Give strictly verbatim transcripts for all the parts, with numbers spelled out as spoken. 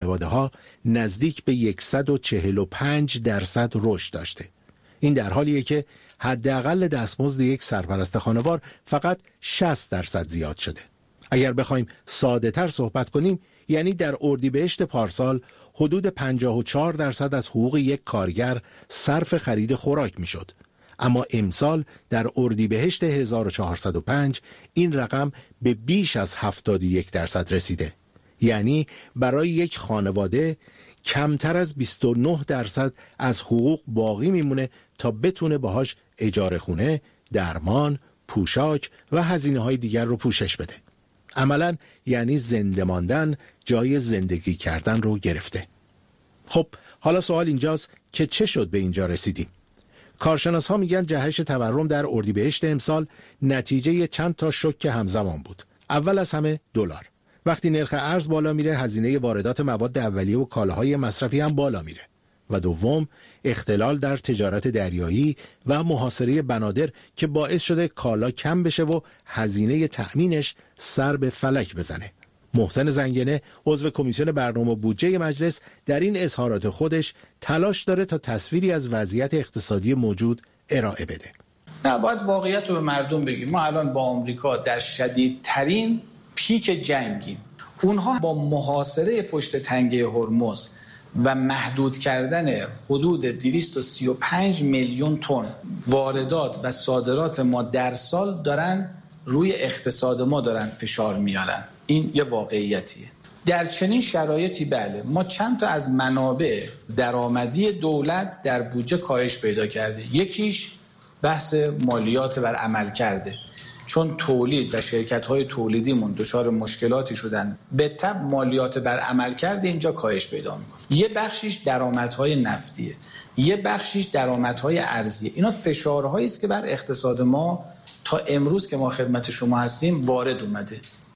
خانواده‌ها نزدیک به صد و چهل و پنج درصد رشد داشته. این در حالیه که حداقل دستمزد یک سرپرست خانوار فقط شصت درصد زیاد شده. اگر بخوایم ساده تر صحبت کنیم، یعنی در اردیبهشت پارسال حدود پنجاه و چهار درصد از حقوق یک کارگر صرف خرید خوراک میشد. اما امسال در اردیبهشت هزار و چهارصد و پنج این رقم به بیش از هفتاد و یک درصد رسیده. یعنی برای یک خانواده کمتر از بیست و نه درصد از حقوق باقی میمونه تا بتونه باهاش اجاره خونه، درمان، پوشاک و هزینه‌های دیگر رو پوشش بده. عملاً یعنی زنده ماندن جای زندگی کردن رو گرفته. خب حالا سوال اینجاست که چه شد به اینجا رسیدیم؟ کارشناس ها میگن جهش تورم در اردیبهشت امسال نتیجه چند تا شوک همزمان بود. اول از همه دلار. وقتی نرخ ارز بالا میره، هزینه واردات مواد اولیه و کالاهای مصرفی هم بالا میره. و دوم، اختلال در تجارت دریایی و محاصره بنادر که باعث شده کالا کم بشه و هزینه تأمینش سر به فلک بزنه. محسن زنگنه، عضو کمیسیون برنامه و بودجه مجلس، در این اظهارات خودش تلاش داره تا تصویری از وضعیت اقتصادی موجود ارائه بده. نه، باید واقعیت رو به مردم بگیم. ما الان با آمریکا در شدیدترین پیک جنگیم. اونها با محاصره پشت تنگه هرمز و محدود کردن حدود دویست و سی و پنج میلیون تن واردات و صادرات ما در سال دارن روی اقتصاد ما دارن فشار میارن. این یه واقعیتیه. در چنین شرایطی بله ما چند تا از منابع درآمدی دولت در بودجه کاهش پیدا کرده. یکیش بحث مالیات بر عمل کرده، چون تولید و شرکت‌های تولیدیمون دچار مشکلاتی شدن، به تبع مالیات بر عمل کرده اینجا کاهش پیدا میکنه. یه بخشیش درآمدهای نفتیه، یه بخشیش درآمدهای ارزیه. اینا فشارهایی است که بر اقتصاد ما تا امروز که ما خدمت شما هستیم وارد اومده.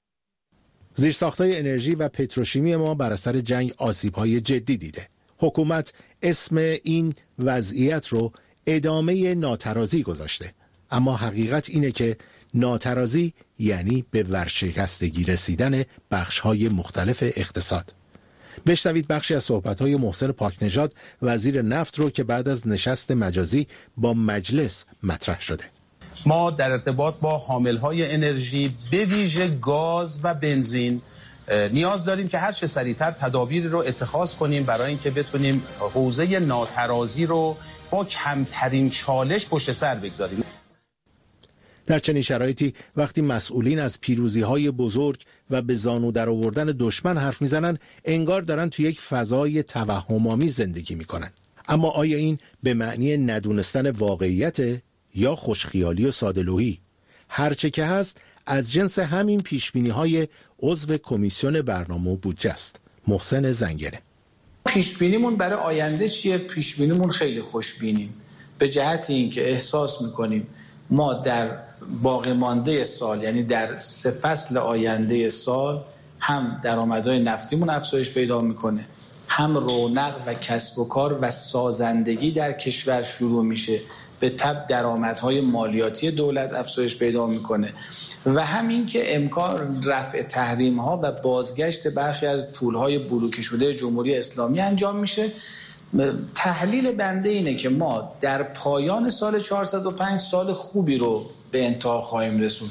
زیرساخت‌های انرژی و پتروشیمی ما بر اثر جنگ آسیب‌های جدی دیده. حکومت اسم این وضعیت رو ادامه ناترازی گذاشته. اما حقیقت اینه که ناترازی یعنی به ورشکستگی رسیدن بخش‌های مختلف اقتصاد. بشنوید بخشی از صحبت‌های محسن پاکنژاد، وزیر نفت رو که بعد از نشست مجازی با مجلس مطرح شده. ما در ارتباط با حامل‌های انرژی به ویژه گاز و بنزین نیاز داریم که هر چه سریعتر تدابیر رو اتخاذ کنیم برای اینکه بتونیم حوزه ناترازی رو با کمترین چالش پشت سر بگذاریم. در چنین شرایطی وقتی مسئولین از پیروزی‌های بزرگ و به زانو در آوردن دشمن حرف میزنن، انگار دارن تو یک فضای توهم‌آمیز زندگی میکنن. اما آیا این به معنی ندونستن واقعیت یا خوشخیالی و ساده‌لوحی؟ هرچه که هست از جنس همین پیشبینی‌های عضو کمیسیون برنامه و بودجه است. محسن زنگنه. پیشبینیمون برای آینده چیه؟ پیشبینیمون خیلی خوشبینیم، به جهت اینکه احساس میکنیم ما در باقی مانده سال، یعنی در سه فصل آینده سال، هم درآمدهای نفتیمون افزایش پیدا میکنه، هم رونق و کسب و کار و سازندگی در کشور شروع میشه، به تبع درآمدهای مالیاتی دولت افزایش پیدا میکنه و همین که امکان رفع تحریم ها و بازگشت برخی از پولهای بلوکه شده جمهوری اسلامی انجام میشه. تحلیل بنده اینه که ما در پایان سال چهارصد و پنج سال خوبی رو به انتها خواهیم رسوند.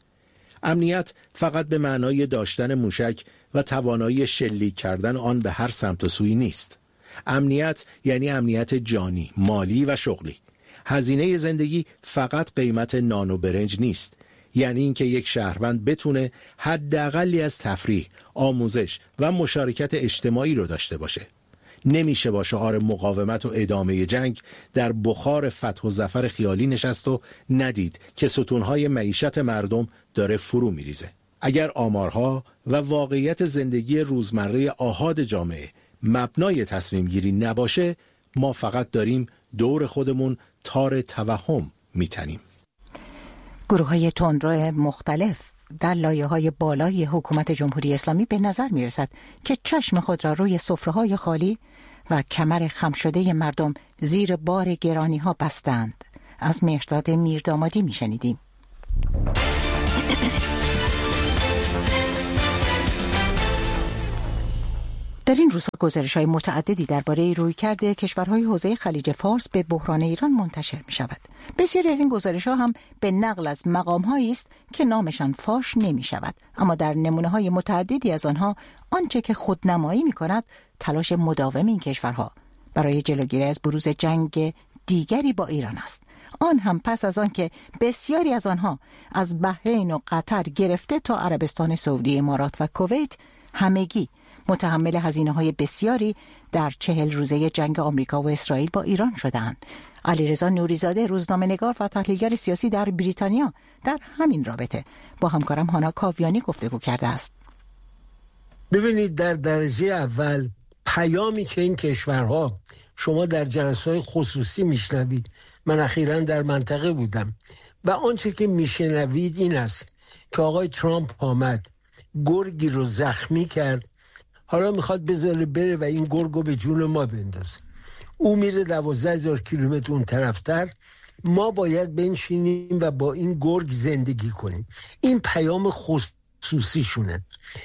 امنیت فقط به معنای داشتن موشک و توانایی شلیک کردن آن به هر سمت و سوی نیست. امنیت یعنی امنیت جانی، مالی و شغلی. هزینه زندگی فقط قیمت نان و برنج نیست. یعنی اینکه یک شهروند بتونه حداقلی از تفریح، آموزش و مشارکت اجتماعی رو داشته باشه. نمیشه با شعار مقاومت و ادامه جنگ در بخار فتح و ظفر خیالی نشست و ندید که ستونهای معیشت مردم داره فرو میریزه. اگر آمارها و واقعیت زندگی روزمره آحاد جامعه مبنای تصمیم گیری نباشه، ما فقط داریم دور خودمون تار توهم میتنیم. گروه های تندرو مختلف در لایه‌های بالای حکومت جمهوری اسلامی به نظر میرسد که چشم خود را روی سفره‌های خالی و کمر خم شده مردم زیر بار گرانی‌ها بستند. از مهرداد میردامادی میشنیدیم. در این روزها گزارش‌های متعددی درباره رویکرد کشورهای حوزه خلیج فارس به بحران ایران منتشر می‌شود. بسیاری از این گزارش‌ها هم به نقل از مقام‌هایی است که نامشان فاش نمی‌شود، اما در نمونه‌های متعددی از آنها آنچه که خودنمایی می‌کند تلاش مداوم این کشورها برای جلوگیری از بروز جنگ دیگری با ایران است. آن هم پس از آن که بسیاری از آنها از بحرین و قطر گرفته تا عربستان سعودی، امارات و کویت همگی متحمل هزینه‌های بسیاری در چهل روزه جنگ آمریکا و اسرائیل با ایران شدند. علیرضا نوریزاده، روزنامه‌نگار و تحلیلگر سیاسی در بریتانیا، در همین رابطه با همکارم هانا کاویانی گفتگو کرده است. ببینید، در درجه اول پیامی که این کشورها شما در جلسه‌های خصوصی میشنوید، من اخیراً در منطقه بودم و آنچه که میشنوید این است که آقای ترامپ آمد گرگی رو زخمی کرد، حالا میخواد بذاره بره و این گرگو به جون ما بندازه. او میره دوازده هزار کیلومتر اون طرفتر، ما باید بنشینیم و با این گرگ زندگی کنیم. این پیام خصوصیشونه.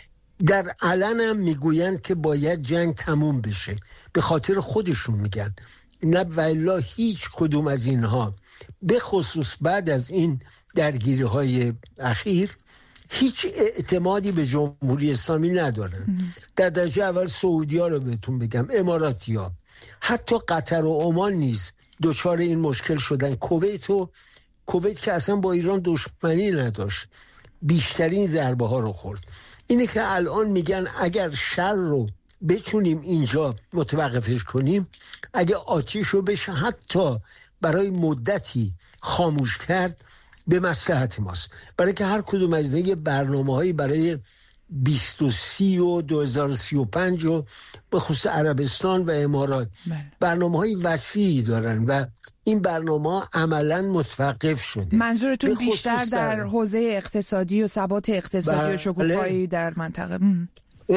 در علن هم میگویند که باید جنگ تموم بشه، به خاطر خودشون میگن، نه والا هیچ کدوم از اینها به خصوص بعد از این درگیری های اخیر هیچ اعتمادی به جمهوری اسلامی ندارن. در درجه اول سعودی ها رو بهتون بگم، اماراتی ها، حتی قطر و عمان نیز دوچار این مشکل شدن. کویت و کویت که اصلا با ایران دشمنی نداشت بیشترین ضربه ها رو خورد. اینه که الان میگن اگر شر رو بتونیم اینجا متوقفش کنیم، اگه آتیش رو بشه حتی برای مدتی خاموش کرد، به مصلحت ماست. برای که هر کدوم از دیگه برنامه‌هایی برای بیست و سی و دو هزار و سی و پنج و به خصوص عربستان و امارات برنامه‌های وسیعی دارن و این برنامه عملاً متوقف شده. منظورتون بیشتر در حوزه اقتصادی و ثبات اقتصادی و شکوفایی در منطقه؟ م.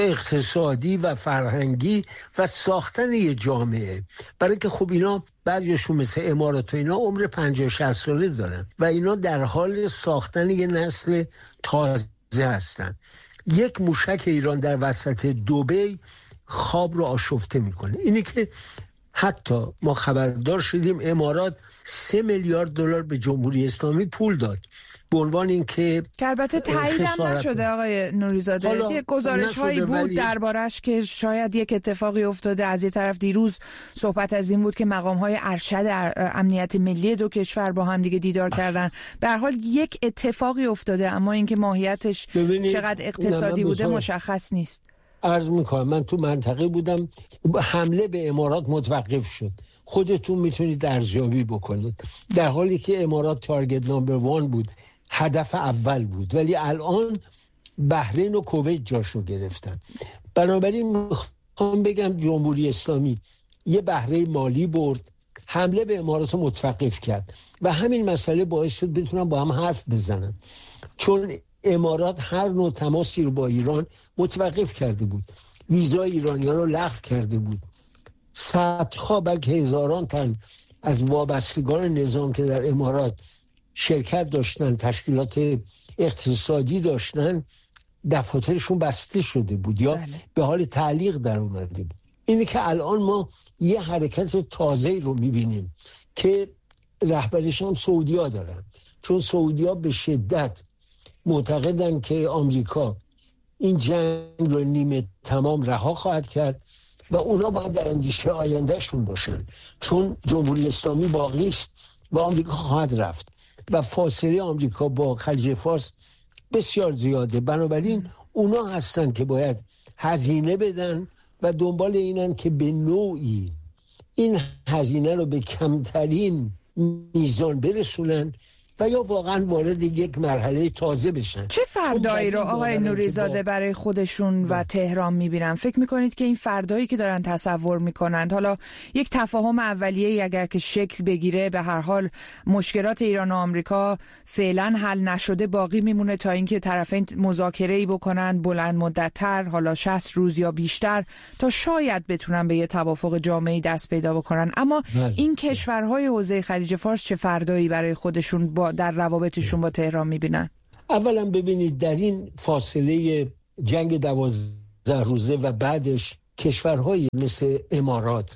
اقتصادی و فرهنگی و ساختن یه جامعه. برای که خب اینا بعضیشون مثل امارات و اینا عمر پنجاه شصت ساله دارن و اینا در حال ساختن یه نسل تازه هستن. یک موشک ایران در وسط دبی خواب رو آشفته میکنه. اینی که حتی ما خبردار شدیم امارات سه میلیارد دلار به جمهوری اسلامی پول داد به عنوان اینکه که البته تایید هم نشده. آقای نوریزاده یه گزارش هایی بود ولی... دربارش که شاید یک اتفاقی افتاده. از یه طرف دیروز صحبت از این بود که مقام های ارشد امنیت ملی دو کشور با هم دیگه دیدار کردن. به هر حال یک اتفاقی افتاده، اما اینکه ماهیتش چقدر اقتصادی بوده مشخص نیست. عرض میکنم من تو منطقه بودم، حمله به امارات متوقف شد. خودتون میتونید ارزیابی بکنید، در حالی که امارات تارگت نامبر وان بود، هدف اول بود، ولی الان بحرین و کویت جاشو گرفتن. بنابراین میخوام بگم جمهوری اسلامی یه بهره مالی برد، حمله به امارات رو متوقف کرد و همین مسئله باعث شد بتونن با هم حرف بزنن، چون امارات هر نوع تماسی رو با ایران متوقف کرده بود، ویزای ایرانیان رو لغو کرده بود. صدها بلکه هزاران تن از وابستگان نظام که در امارات شرکت داشتن، تشکیلات اقتصادی داشتن، دفاترشون بسته شده بود یا بله. به حال تعلیق در اومده بود. اینه که الان ما یه حرکت تازه‌ای رو میبینیم که رهبرش هم سعودی‌ها دارن، چون سعودی‌ها به شدت معتقدن که آمریکا این جنگ رو نیمه تمام رها خواهد کرد و اونا باید در اندیشه آیندهشون باشن، چون جمهوری اسلامی باقیست و آمریکا خواهد رفت و فاصله آمریکا با خلیج فارس بسیار زیاده. بنابراین اونا هستن که باید هزینه بدن و دنبال اینن که به نوعی این هزینه رو به کمترین میزان برسونن و یا واقعا وارد یک مرحله تازه بشن. چه فردایی رو آقای نوریزاده برای خودشون و تهران میبینن؟ فکر میکنید که این فردایی که دارن تصور میکنند، حالا یک تفاهم اولیه‌ای اگر که شکل بگیره، به هر حال مشکلات ایران و آمریکا فعلا حل نشده باقی میمونه تا اینکه طرفین مذاکره‌ای بکنن بلند مدت‌تر، حالا شصت روز یا بیشتر، تا شاید بتونن به یه توافق جامعی دست پیدا بکنن. اما بله. این کشورهای حوزه خلیج فارس چه فردایی برای خودشون با در روابطشون با تهران میبینن؟ اولا ببینید در این فاصله جنگ دوازده روزه و بعدش کشورهای مثل امارات،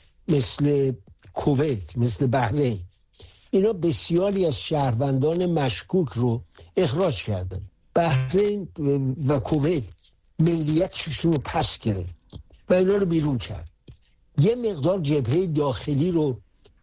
مثل کویت، مثل بحرین، اینا بسیاری از شهروندان مشکوک رو اخراج کردن. بحرین و کویت ملیتشون رو پس گرفت و اینا رو بیرون کرد. یه مقدار جبهه داخلی رو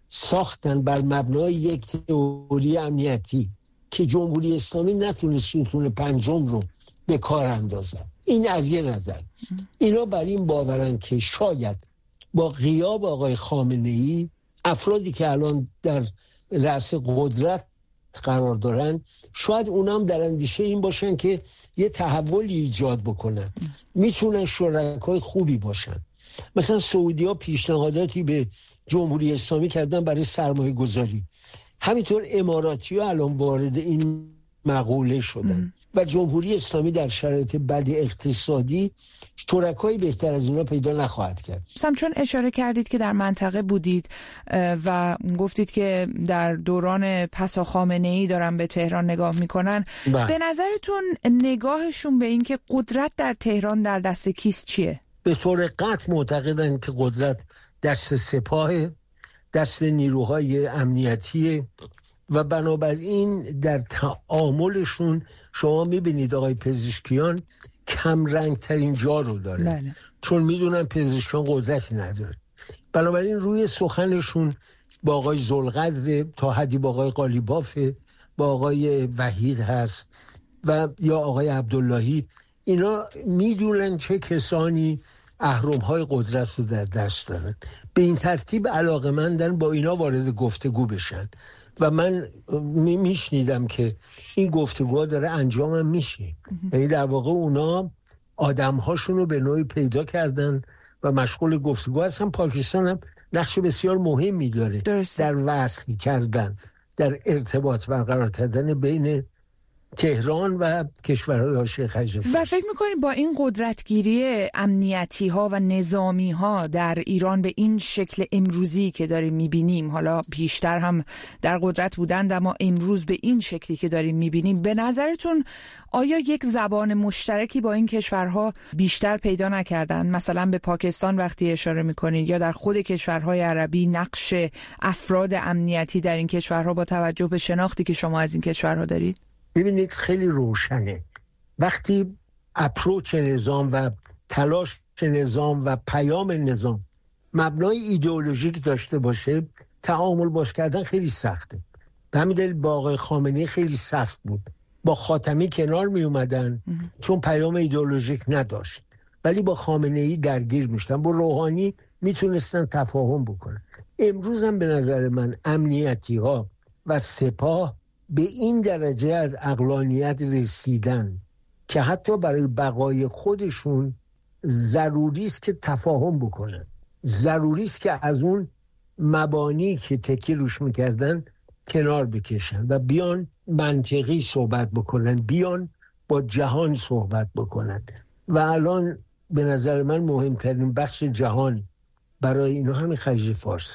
ساختن بر مبنای یک تئوری امنیتی که جمهوری اسلامی نتونست ستون پنجم رو به کار اندازن. این از یه نظر. اینا بر این باورن که شاید با غیاب آقای خامنه‌ای افرادی که الان در رأس قدرت قرار دارن، شاید اونام در اندیشه این باشن که یه تحولی ایجاد بکنن، میتونن شرکای خوبی باشن. مثلا سعودی‌ها پیشنهاداتی به جمهوری اسلامی کردن برای سرمایه گذاری، همینطور اماراتی‌ها الان وارد این مقوله شدن ام. و جمهوری اسلامی در شرایط بد اقتصادی شرکایی بهتر از اونا پیدا نخواهد کرد. سم چون اشاره کردید که در منطقه بودید و گفتید که در دوران پسا خامنه‌ای دارن به تهران نگاه میکنن، بله. به نظرتون نگاهشون به این که قدرت در تهران در دست کیست چیه؟ به طور قطع معتقدن که قدرت دست سپاه، دست نیروهای امنیتی و بنابراین در تعاملشون شما میبینید آقای پزشکیان کم رنگ ترین جا رو داره، بله. چون میدونن پزشکیان قدرتی نداره. بنابراین روی سخنشون با آقای ذوالقدر تا حدی با آقای قالیباف، با آقای وحید هست و یا آقای عبداللهی، اینا میدونن چه کسانی اهرم‌های قدرت رو در دست دارن. به این ترتیب علاقه‌مندن با اینا وارد گفتگو بشن و من میشنیدم که این گفتگوها داره انجام میشه. یعنی در واقع اونا آدم‌هاشون رو به نوعی پیدا کردن و مشغول گفتگو هستن. پاکستان هم نقش بسیار مهمی داره درسته. در وصل کردن، در ارتباط برقرار کردن بین تهران و کشورهای حاشیه خلیج فارس. و فکر می‌کنید با این قدرتگیری امنیتی ها و نظامی ها در ایران به این شکل امروزی که داریم می‌بینیم، حالا پیشتر هم در قدرت بودند اما امروز به این شکلی که داریم می‌بینیم، به نظرتون آیا یک زبان مشترکی با این کشورها بیشتر پیدا نکردن؟ مثلا به پاکستان وقتی اشاره می‌کنید یا در خود کشورهای عربی نقش افراد امنیتی در این کشورها با توجه به شناختی که شما از این کشورها دارید؟ ببینید خیلی روشنه وقتی اپروچ نظام و تلاش نظام و پیام نظام مبنای ایدئولوژیک داشته باشه، تعامل باش کردن خیلی سخته. به همین دلیل با آقای خامنه‌ای خیلی سخت بود. با خاتمی کنار می اومدن چون پیام ایدئولوژیک نداشت، ولی با خامنه‌ای درگیر میشدن. با روحانی میتونستن تفاهم بکنن. امروز هم به نظر من امنیتی ها و سپاه به این درجه از عقلانیت رسیدن که حتی برای بقای خودشون ضروری است که تفاهم بکنن، ضروری است که از اون مبانی که تکی روش میکردن کنار بکشن و بیان منطقی صحبت بکنن، بیان با جهان صحبت بکنن. و الان به نظر من مهمترین بخش جهان برای اینا همین خلیج فارس.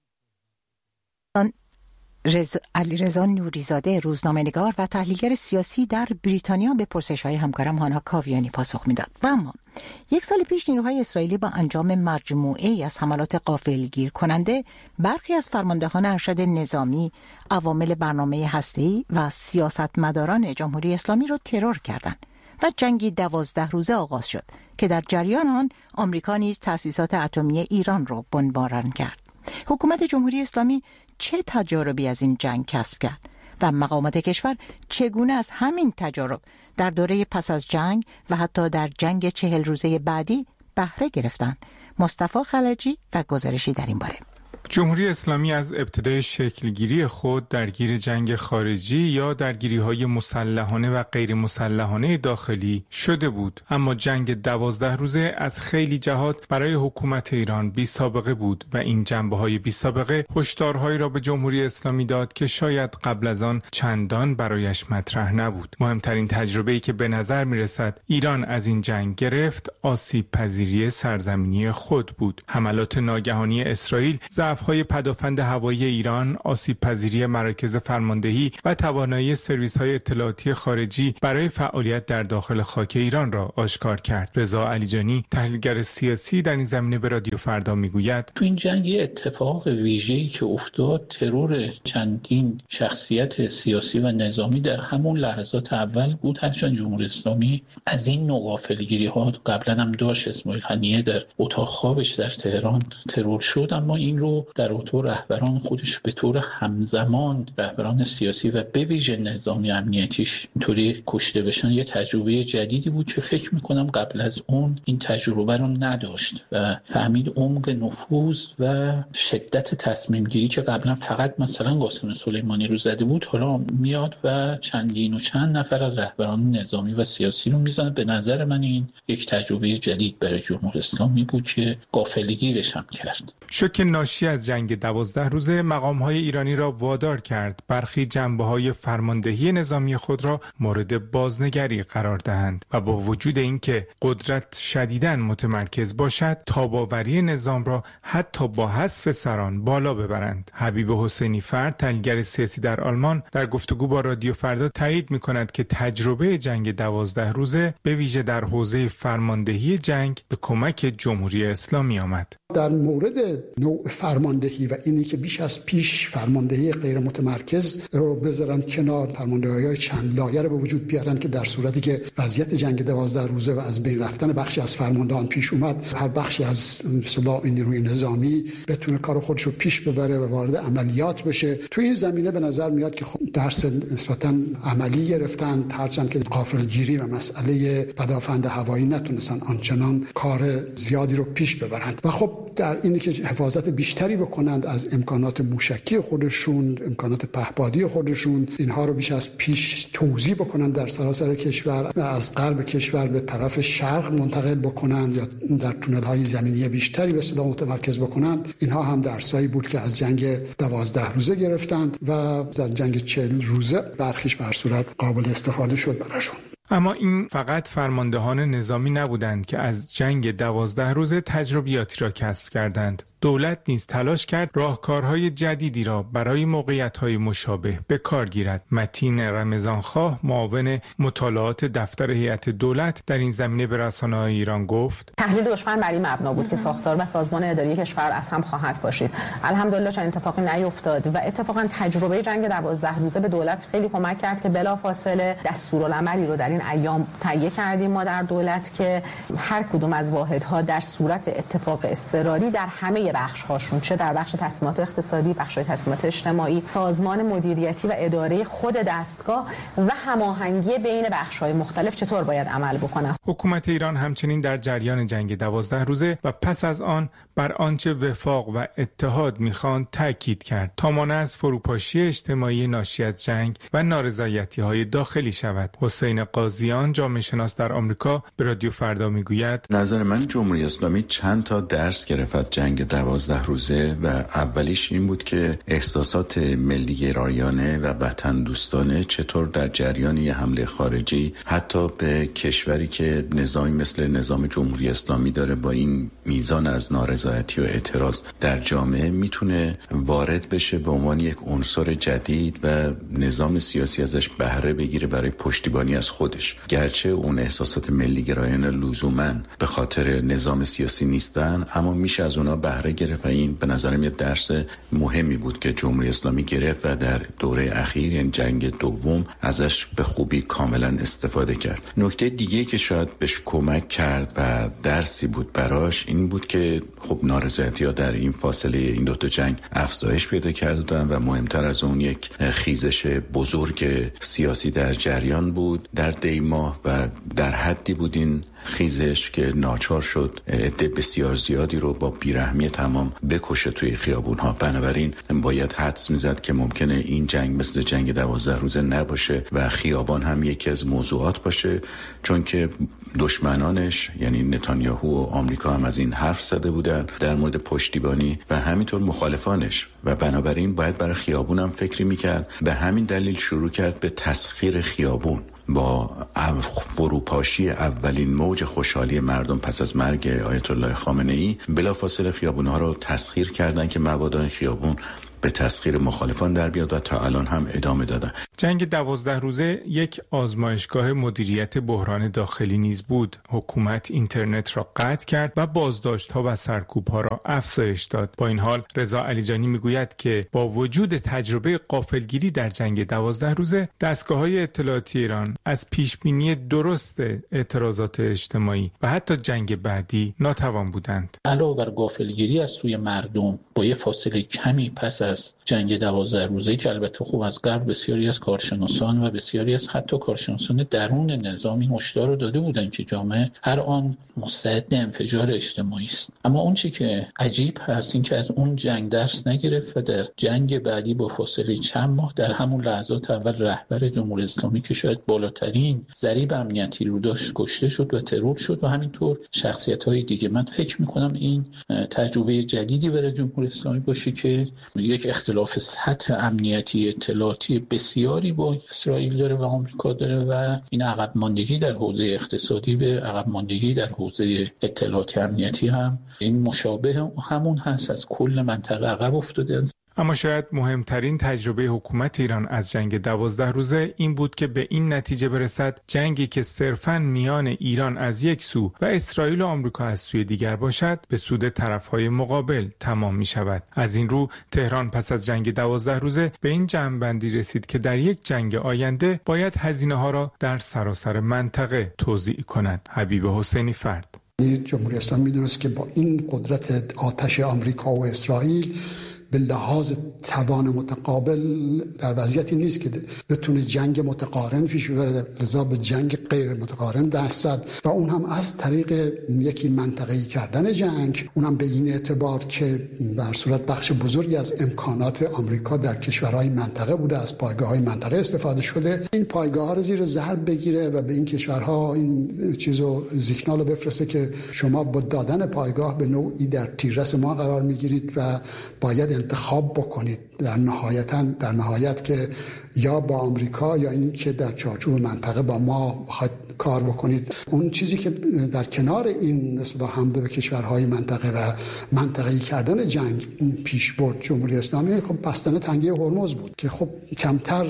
رز... علیرضا نوریزاده، روزنامه‌نگار و تحلیلگر سیاسی در بریتانیا، به پرسش‌های همکارم هانا کاویانی پاسخ میداد. و اما یک سال پیش نیروهای اسرائیلی با انجام مجموعه‌ای از حملات غافلگیر کننده برخی از فرماندهان ارشد نظامی، عوامل برنامه هسته‌ای و سیاستمداران جمهوری اسلامی را ترور کردند و جنگی دوازده روزه آغاز شد که در جریان آن آمریکا نیز تأسیسات اتمی ایران را بمباران کرد. حکومت جمهوری اسلامی چه تجاربی از این جنگ کسب کرد و مقامات کشور چگونه از همین تجارب در دوره پس از جنگ و حتی در جنگ چهل روزه بعدی بهره گرفتند؟ مصطفی خلجی و گزارشی در این باره. جمهوری اسلامی از ابتدای شکلگیری خود درگیر جنگ خارجی یا درگیری‌های مسلحانه و غیر مسلحانه داخلی شده بود، اما جنگ دوازده روزه از خیلی جهات برای حکومت ایران بی سابقه بود و این جنبه‌های بی سابقه هشدارهایی را به جمهوری اسلامی داد که شاید قبل از آن چندان برایش مطرح نبود. مهمترین تجربه‌ای که به نظر می‌رسد ایران از این جنگ گرفت، آسیب پذیری سرزمینی خود بود. حملات ناگهانی اسرائیل ضعف هدفهای پدافند هوایی ایران، آسیب پذیری مراکز فرماندهی و توانایی سرویس‌های اطلاعاتی خارجی برای فعالیت در داخل خاک ایران را آشکار کرد. رضا علیجانی، تحلیلگر سیاسی در این زمینه، به رادیو فردا میگوید: تو این جنگ اتفاق ویژه‌ای که افتاد، ترور چندین شخصیت سیاسی و نظامی در همون لحظات اول بود. هرچند جمهوری اسلامی از این نوع غافلگیری‌ها قبلا هم داشت. اسماعیل هنیه در اتاق خوابش در تهران ترور شد، اما این رو در اتاق رهبران خودش به طور همزمان رهبران سیاسی و به ویژه نظامی امنیتیش اینطوری کشته بشن یه تجربه جدیدی بود که فکر میکنم قبل از اون این تجربه رو نداشت و فهمید عمق نفوذ و شدت تصمیم گیری که قبلا فقط مثلا قاسم سلیمانی رو زده بود، حالا میاد و چندین و چند نفر از رهبران نظامی و سیاسی رو میزنه. به نظر من این یک تجربه جدید برای جمهوری اسلامی بود که غافلگیرش هم کرد. شوک ناشی از جنگ دوازده روزه مقام‌های ایرانی را وادار کرد برخی جنبه‌های فرماندهی نظامی خود را مورد بازنگری قرار دهند و با وجود اینکه قدرت شدیداً متمرکز باشد، تاب‌آوری نظام را حتی با حذف سران بالا ببرند. حبیب حسینی فرد، تحلیلگر سیاسی در آلمان، در گفتگو با رادیو فردا تایید می‌کند که تجربه جنگ دوازده روزه به ویژه در حوزه فرماندهی جنگ به کمک جمهوری اسلامی آمد. در مورد نوع فرماندهی و اینی که بیش از پیش فرماندهی غیر متمرکز رو بذارن کنار، فرماندهی‌های چند لایه رو به وجود بیارن که در صورتی که وضعیت جنگ دوازده روزه و از بین رفتن بخشی از فرماندهان پیش اومد، هر بخشی از مثلا این نیروی نظامی بتونه کار خودش رو پیش ببره و وارد عملیات بشه. تو این زمینه به نظر میاد که خب درس نسبتاً عملی گرفتن، هرچند که غافلگیری و مسئله پدافند هوایی نتونستن آنچنان کار زیادی رو پیش ببرند و خب در اینی که حفاظت بیشتری بکنند از امکانات موشکی خودشون، امکانات پهپادی خودشون، اینها رو بیش از پیش توزیع بکنند در سراسر کشور، از غرب کشور به طرف شرق منتقل بکنند یا در تونل های زمینی بیشتری به اصطلاح متمرکز بکنند. اینها هم درسایی بود که از جنگ دوازده روزه گرفتند و در جنگ چهل روزه برخیش بر صورت قابل استفاده شد براشون. اما این فقط فرماندهان نظامی نبودند که از جنگ دوازده روزه تجربیاتی را کسب کردند. دولت نیز تلاش کرد راهکارهای جدیدی را برای موقعیت‌های مشابه به کار گیرد. متین رمضانخواه، معاون مطالعات دفتر هیئت دولت، در این زمینه به رسانه‌های ایران گفت: تحلیل دشمن بر این مبنا بود که ساختار و سازمان اداری کشور از هم خواهد پاشید. الحمدلله چنین اتفاقی نیفتاد و اتفاقا تجربه جنگ دوازده روزه به دولت خیلی کمک کرد که بلافاصله دستورالعملی رو در این ایام تهیه کردیم ما در دولت که هر کدوم از واحدها در صورت اتفاق اضطراری در همه بخش هاشون، چه در بخش تصمیمات اقتصادی، بخش تصمیمات اجتماعی، سازمان مدیریتی و اداره خود دستگاه و هماهنگی بین بخش های مختلف چطور باید عمل بکنه. حکومت ایران همچنین در جریان جنگ دوازده روزه و پس از آن بر آنچه وفاق و اتحاد میخواند تاکید کرد تا مانع از فروپاشی اجتماعی ناشی از جنگ و نارضایتی های داخلی شود. حسین قاضیان، جامعه شناس در آمریکا، به رادیو فردا میگوید: نظر من جمهوری اسلامی چند تا درس گرفت از جنگ دوازده روزه و اولیش این بود که احساسات ملی گرایانه و وطن دوستانه چطور در جریان یه حمله خارجی حتی به کشوری که نظامی مثل نظام جمهوری اسلامی داره با این میزان از نارضایتی و اعتراض در جامعه میتونه وارد بشه به عنوان یک عنصر جدید و نظام سیاسی ازش بهره بگیره برای پشتیبانی از خودش. گرچه اون احساسات ملی گرایانه لزوماً به خاطر نظام سیاسی نیستن، اما میشه از اونا بهره گرفت و این به نظرم یه درس مهمی بود که جمهوری اسلامی گرفت و در دوره اخیر، یعنی جنگ دوم، ازش به خوبی کاملا استفاده کرد. نکته دیگه که شاید بهش کمک کرد و درسی بود براش این بود که خب نارضایتی‌ها در این فاصله این دو تا جنگ افزایش پیدا کردن و مهمتر از اون یک خیزش بزرگ سیاسی در جریان بود در دی ماه و در حدی بود این خیزش که ناچار شد عده بسیار زیادی رو با بیرحمی تمام بکشه توی خیابون‌ها. بنابراین باید حدس میزد که ممکنه این جنگ مثل جنگ دوازده روزه نباشه و خیابان هم یکی از موضوعات باشه، چون که دشمنانش یعنی نتانیاهو و آمریکا هم از این حرف زده بودن در مورد پشتیبانی و همینطور مخالفانش و بنابراین باید برای خیابون هم فکری میکرد. به همین دلیل شروع کرد به تسخیر خیابون با فروپاشی اولین موج خوشحالی مردم پس از مرگ آیت الله خامنه‌ای بلافاصله خیابون‌ها رو تسخیر کردن که مبادا خیابون به تسخیر مخالفان در بیاد و تا الان هم ادامه دادن. جنگ دوازده روزه یک آزمایشگاه مدیریت بحران داخلی نیز بود. حکومت اینترنت را قطع کرد و بازداشت‌ها و سرکوب‌ها را افزایش داد. با این حال رضا علیجانی میگوید که با وجود تجربه غافلگیری در جنگ دوازده روزه، دستگاه‌های اطلاعاتی ایران از پیشبینی درست اعتراضات اجتماعی و حتی جنگ بعدی ناتوان بودند. علاوه بر غافلگیری از سوی مردم، با یه فاصله کمی پس از جنگ دوازده روزه که البته خوب از قبل بسیاری از کارشناسان و بسیاری از حتی کارشناسان درون نظامی هشدار رو داده بودن که جامعه هر آن مستعد انفجار اجتماعی است، اما اون چی که عجیب هست این که از اون جنگ درس نگرفت و در جنگ بعدی با فاصله چند ماه در همون لحظات اول رهبر جمهوری اسلامی که شاید بالاترین ضریب امنیتی رو داشت کشته شد و ترور شد و همینطور شخصیت‌های دیگه. من فکر می‌کنم این تجربه جدیدی برای جمهوری اسلامی باشه که یک اختلاف سطح امنیتی اطلاعاتی بسیاری با اسرائیل داره و آمریکا داره و این عقب ماندگی در حوزه اقتصادی به عقب ماندگی در حوزه اطلاعاتی امنیتی هم این مشابه همون هست، از کل منطقه عقب افتاده. اما شاید مهمترین تجربه حکومت ایران از جنگ دوازده روزه این بود که به این نتیجه برسد جنگی که صرفاً میان ایران از یک سو و اسرائیل و آمریکا از سوی دیگر باشد به سود طرفهای مقابل تمام می شود. از این رو تهران پس از جنگ دوازده روزه به این جمع‌بندی رسید که در یک جنگ آینده باید هزینه ها را در سراسر منطقه توزیع کند. حبیب حسینی فرد. جمهوری اسلامی می‌دونست که با این قدرت آتش آمریکا و اسرائیل به لحاظ توان متقابل در وضعیتی نیست که بتونه جنگ متقارن پیش ببره، لذا به جنگ غیر متقارن دست زد و اون هم از طریق یکی منطقه‌ای کردن جنگ، اون هم به این اعتبار که به هر صورت بخش بزرگی از امکانات آمریکا در کشورهای منطقه بوده، از پایگاه‌های منطقه استفاده شده، این پایگاه‌ها رو زیر ضرب بگیره و به این کشورها این چیزو سیگنالو بفرسته که شما با دادن پایگاه به نوعی در تیررس ما قرار میگیرید و باید انتخاب بکنید در نهایتاً در نهایت که یا با آمریکا یا این که در چارچوب منطقه با ما بخواید کار بکنید. اون چیزی که در کنار این مثلا حمله به کشورهای منطقه و منطقه‌ای کردن جنگ پیش برد جمهوری اسلامی، خب بستن تنگه هرمز بود که خب کمتر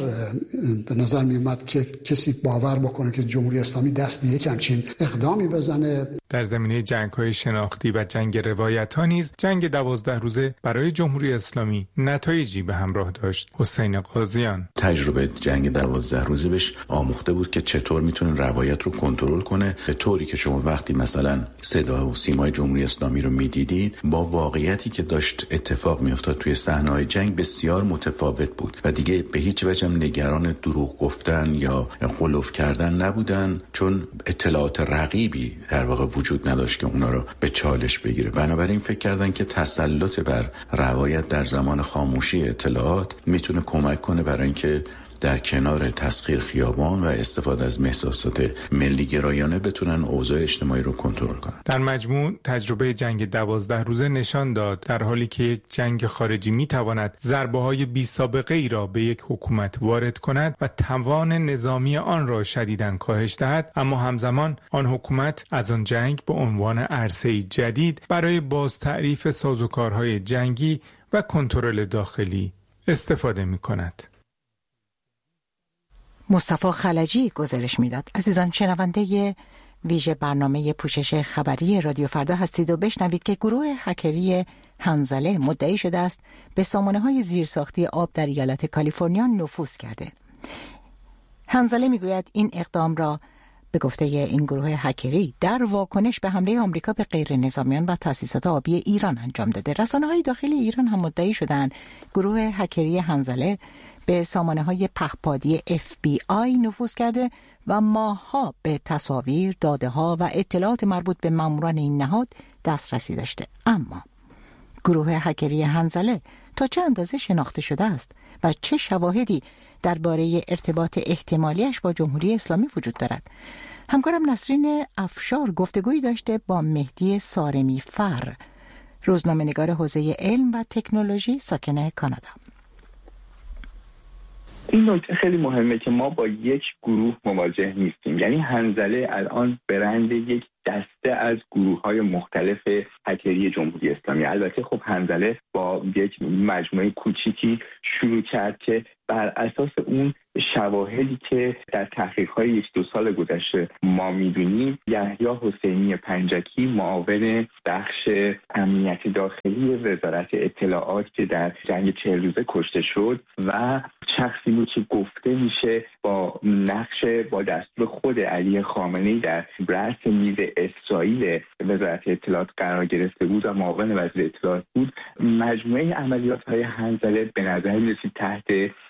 به نظر می اومد که کسی باور بکنه که جمهوری اسلامی دست به یک همچین اقدامی بزنه. در زمینه جنگ‌های شناختی و جنگ روایت‌ها نیز جنگ دوازده روزه برای جمهوری اسلامی نتایجی به همراه داشت. حسین قاضیان. تجربه جنگ دوازده روزه بهش آموخته بود که چطور میتونه روایت رو کنترل کنه، به طوری که شما وقتی مثلا صدا و سیمای جمهوری اسلامی رو میدیدید با واقعیتی که داشت اتفاق میافتاد توی صحنه‌های جنگ بسیار متفاوت بود و دیگه به هیچ وجه نگران دروغ گفتن یا غلوف کردن نبودن، چون اطلاعات رقیبی در واقع وجود نداشت که اونا رو به چالش بگیره. بنابراین فکر کردن که تسلط بر روایت در زمان خاموشی اطلاعات میتونه کمک کنه برای اینکه در کنار تسخیر خیابان و استفاده از احساسات ملی گرایانه بتونن اوضاع اجتماعی رو کنترل کنن. در مجموع تجربه جنگ دوازده روزه نشان داد در حالی که یک جنگ خارجی میتواند ضربه‌های بی سابقه ای را به یک حکومت وارد کند و توان نظامی آن را شدیداً کاهش دهد، اما همزمان آن حکومت از آن جنگ به عنوان عرصه‌ای جدید برای بازتعریف سازوکارهای جنگی و کنترل داخلی استفاده می‌کند. مصطفی خلجی گزارش میداد. عزیزان شنونده ویژه برنامه پوشش خبری رادیو فردا هستید و بشنوید که گروه هکری هنزله مدعی شده است به سامانه‌های زیرساختی آب در ایالت کالیفرنیا نفوذ کرده. هنزله میگوید این اقدام را به گفته این گروه هکری در واکنش به حمله آمریکا به غیر نظامیان و تأسیسات آبی ایران انجام داده. رسانه‌های داخلی ایران هم مدعی شدند گروه هکری هنزله به سامانه‌های پهپادی اف بی آی نفوذ کرده و ماه‌ها به تصاویر، داده‌ها و اطلاعات مربوط به ماموران این نهاد دسترسی داشته. اما گروه هکری هنزله تا چه اندازه شناخته شده است و چه شواهدی درباره ارتباط احتمالیش با جمهوری اسلامی وجود دارد؟ همکارم نسرین افشار گفتگویی داشته با مهدی سارمی فر، روزنامه‌نگار حوزه علم و تکنولوژی ساکن کانادا. این نکته خیلی مهمه که ما با یک گروه مواجه نیستیم. یعنی حنظله الان برند یک دسته از گروه‌های مختلف هکری جمهوری اسلامی. البته خب حنظله با یک مجموعه کوچیکی شروع کرد که بر اساس اون شواهدی که در تحقیق‌های یک دو سال گذشته ما می‌دونیم، یحیی حسینی پنجکی معاون بخش امنیت داخلی وزارت اطلاعات که در جنگ چهل روزه کشته شد و شخصی بود که گفته میشه با نقش با دستور خود علی خامنه‌ای در رأس میز اسرائیل وزارت اطلاعات قرار گرفته بود و معاون وزیر اطلاعات بود. مجموعه عملیات‌های حنظله به نظر می‌رسید تحت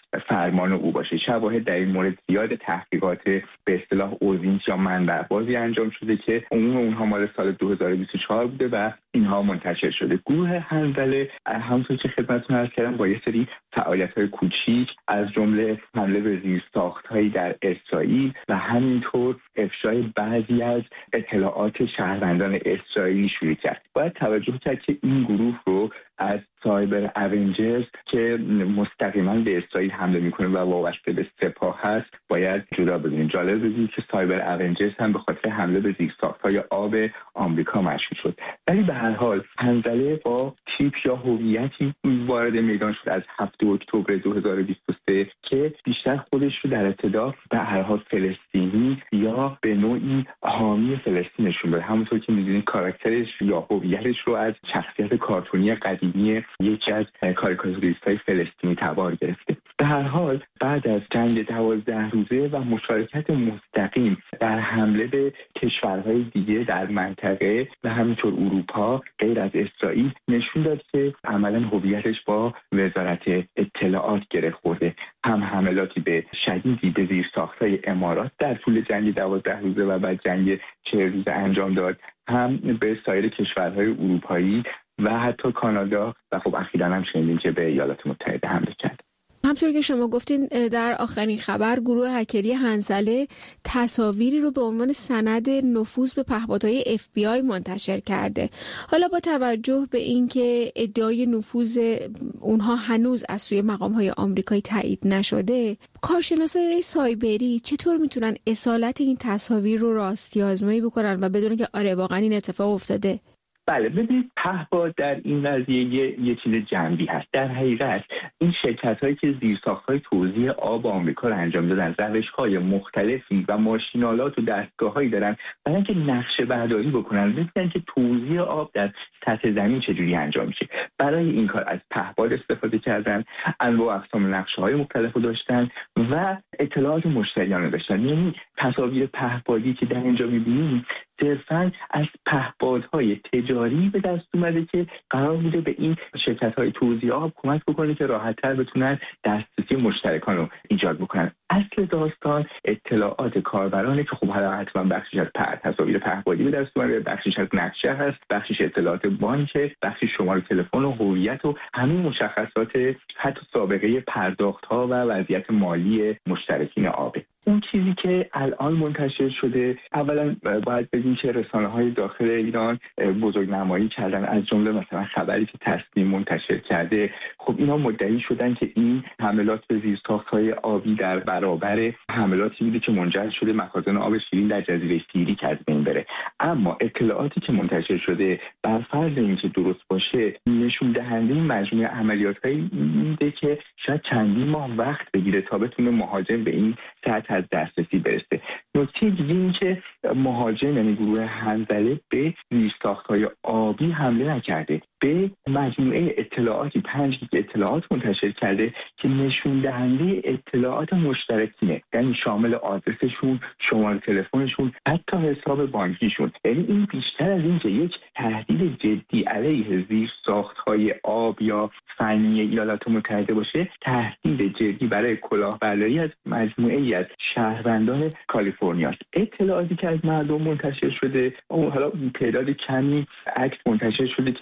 فرمان او باشه. شواهد در این مورد زیاد، تحقیقات به اصطلاح اوزینچ یا منبع بازی انجام شده که عموم اونها مال سال دو هزار و بیست و چهار بوده و اینها منتشر شده. گروه حنظله همونطور که خدمتتون عرض کردم با یه سری فعالیت‌های کوچیک از جمله حمله به زیرساخت‌هایی در اسرائیل و همینطور افشای بعضی از اطلاعات شهروندان اسرائیلی شروع کرد. باید توجه کرد که این گروه رو از سایبر اونجرز که مستقیما به اسرائیل حمله میکنه و وابسته به سپاه هست باید جدا بدونیم. جالب بدونیم که سایبر اونجرز هم به خاطر حمله به زیرساخت‌های آب آمریکا مشهور شد. ولی به هر حال حنظله با تیپ یا هویتی وارد میدان شد از هفتم اکتبر دو هزار و بیست و سه که بیشتر خودش رو در ابتدا به هر حال فلسطینی یا به نوعی حامی فلسطین نشون بده. همونطور که می‌دونید کاراکترش یا هویتش رو از شخصیت کارتونی قدیمی یکی از کاریکاتوریست‌های فلسطینی تبار گرفته. به هر حال بعد از جنگ دوازده روزه و مشارکت مستقیم در حمله به کشورهای دیگه در منطقه و همینطور اروپا غیر از اسرائیل نشون داد که عملاً هویتش با وزارت اطلاعات گره خورده. هم حملاتی به شدیدی به زیرساخت‌های امارات در طول جنگ دوازده روزه و بعد جنگ چهل روزه انجام داد، هم به سایر کشورهای اروپایی و حتی کانادا و خب اخیراً هم شنیدیم که به ایالات متحده حمله کرد. همطور که شما گفتین در آخرین خبر گروه هکری حنظله تصاویری رو به عنوان سند نفوذ به پهپادهای اف بی آی منتشر کرده. حالا با توجه به اینکه ادعای نفوذ اونها هنوز از سوی مقام‌های آمریکایی تایید نشده، کارشناسای سایبری چطور میتونن اصالت این تصاویر رو راستی آزمایی بکنن و بدونن که آره واقعا این اتفاق افتاده؟ بله، ببینید پهپاد در این قضیه یه, یه چیز جنبی هست. در حقیقت این شرکت‌هایی که زیرساخت‌های توزیع آب آمریکا رو انجام دادن، روش‌های مختلفی و ماشین‌آلات و دستگاه‌هایی دارن برای اینکه نقشه برداری بکنن، ببینن که توزیع آب در سطح زمین چجوری انجام میشه. برای این کار از پهپاد استفاده کردن، انواع و اقسام نقشه‌های مختلف رو داشتن و اطلاعات مشتریان رو داشتن. یعنی تصاویر پهپادی که در اینجا می‌بینیم صرفاً از پهپادهای تجاری به دست اومده که قرار بوده به این شرکت‌های توزیع آب کمک بکنه که راحت‌تر بتونن دسترسی مشترکان رو ایجاد بکنن. اصل داستان اطلاعات کاربرانه که خب حالا حتما بخشش از تصاویر پهپادی به دست اومده، بخشش از نقشه هست، بخشش اطلاعات بانک، بخشش شماره تلفن و هویت و همین مشخصات حتی سابقه پرداخت‌ها و وضعیت مالی مشترکین آبه. اون چیزی که الان منتشر شده، اولا باید بگیم که رسانه‌های داخل ایران بزرگنمایی کردن، از جمله مثلا خبری که تسنیم منتشر کرده. خب اینا مدعی شدن که این حملات به زیرساخت‌های آبی در برابر حملاتی بوده که منجر شده مخازن آب شیرین در جزیره سیری که از بین بره. اما اطلاعاتی که منتشر شده بر فرض اینکه درست باشه نشون دهنده این مجموعه عملیات‌هایی میده که شاید چندین ماه وقت بگیره تا بتونه مهاجم به این سطح از دسترسی برسه. نکته دیگه این که مهاجم یعنی گروه حنظله به زیرساخت‌های آبی حمله نکرده، به مجموعه اطلاعاتی پنج گیگ اطلاعات منتشر کرده که نشون دهنده اطلاعات مشترکینه، یعنی شامل آدرسشون، شماره تلفنشون، حتی حساب بانکیشون. یعنی این بیشتر از این که یک تهدید جدی علیه زیرساخت‌های آب یا فنی ایالات متحده باشه، تهدید جدی برای کلاهبرداری از مجموعه‌ای از شهروندان کالیفرنیا. اطلاعاتی که از مردم منتشر شده، حالا تعداد کمی عکس منتشر شده که ما اکثر